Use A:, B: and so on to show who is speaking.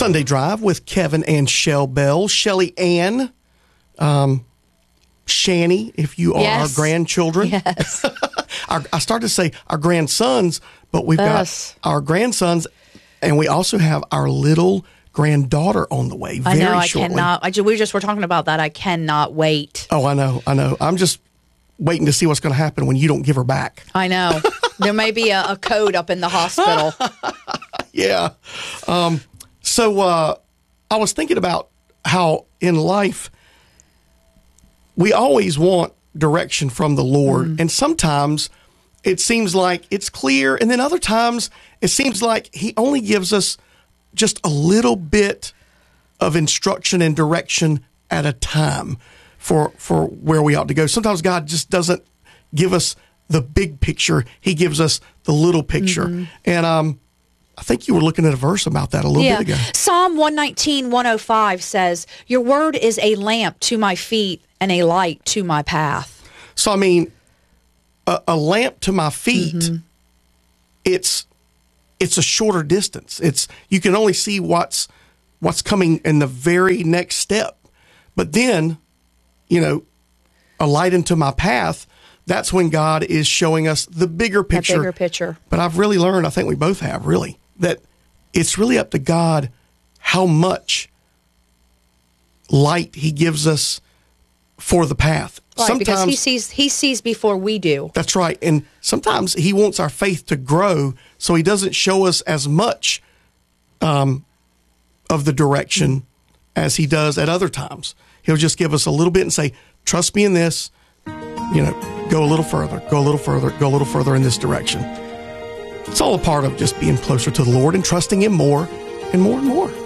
A: Sunday Drive with Kevin and Shell Bell. Shelly Ann, Shani, if you are our grandchildren.
B: Yes.
A: I started to say our grandsons, but we've got our grandsons, and we also have our little granddaughter on the way very shortly.
B: We just were talking about that. I cannot wait.
A: Oh, I know. I'm just waiting to see what's going to happen when you don't give her back.
B: I know. There may be a code up in the hospital.
A: Yeah. So I was thinking about how in life we always want direction from the Lord. And sometimes it seems like it's clear. And then other times it seems like he only gives us just a little bit of instruction and direction at a time for where we ought to go. Sometimes God just doesn't give us the big picture. He gives us the little picture. And I think you were looking at a verse about that a little bit ago.
B: Psalm 119:105 says, "Your word is a lamp to my feet and a light to my path."
A: So, I mean, a lamp to my feet, it's a shorter distance. You can only see what's coming in the very next step. But then, a light into my path, that's when God is showing us the bigger picture.
B: The bigger picture.
A: But I've really learned, I think we both have really, that it's really up to God how much light he gives us for the path.
B: Right,
A: sometimes,
B: because he sees before we do.
A: That's right. And sometimes he wants our faith to grow, so he doesn't show us as much of the direction as he does at other times. He'll just give us a little bit and say, trust me in this, go a little further, go a little further, go a little further in this direction. It's all a part of just being closer to the Lord and trusting him more and more and more.